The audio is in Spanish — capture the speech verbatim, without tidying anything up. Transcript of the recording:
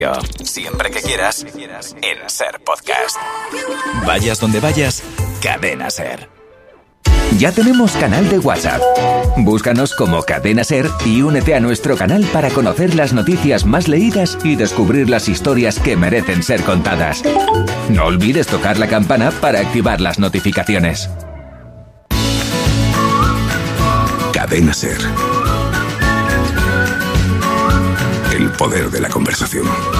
Siempre que quieras, en Ser Podcast. Vayas donde vayas, Cadena Ser. Ya tenemos canal de WhatsApp. Búscanos como Cadena Ser y únete a nuestro canal para conocer las noticias más leídas y descubrir las historias que merecen ser contadas. No olvides tocar la campana para activar las notificaciones. Cadena Ser. El poder de la conversación.